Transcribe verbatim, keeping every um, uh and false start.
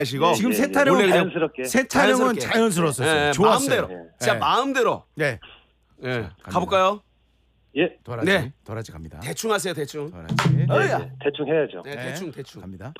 하시고 지금 예, 세 예. 타령은 원래 그냥 자연스럽게. 세 타령은 자연스럽게. 자연스러웠어요. 예, 좋았어요. 마음대로. 진짜 예. 마음대로. 네. 예. 가볼까요? 예. 도라지. 네. 도라지 갑니다. 대충 하세요, 대충. 도라지. 예, 어이야. 예. 대충 해야죠. 네, 네. 대충, 대충. 갑니다.